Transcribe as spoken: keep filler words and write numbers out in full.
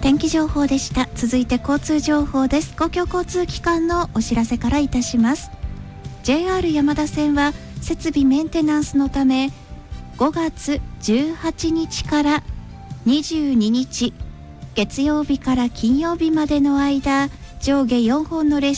天気情報でした。続いて交通情報です。公共交通機関のお知らせからいたします。 ジェイアール 山田線は設備メンテナンスのためごがつじゅうはちにちからにじゅうににち月曜日から金曜日までの間、上下よんほんの列車